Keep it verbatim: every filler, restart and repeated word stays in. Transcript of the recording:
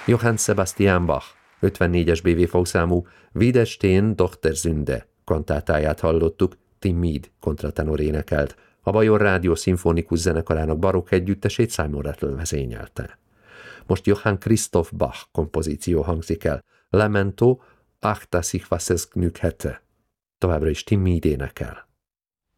Johann Sebastian Bach ötvennégyes bé vé számú Widerstehen doch der Sünde kantátáját hallottuk, Tim Mead kontratenor énekelt. A Bajor Rádió szimfonikus zenekarának barokk együttesét Simon Rattle vezényelte. Most Johann Christoph Bach kompozíció hangzik el. Lamento, ach, dass ich was es genug hätte. Továbbra is Tim Mead énekel.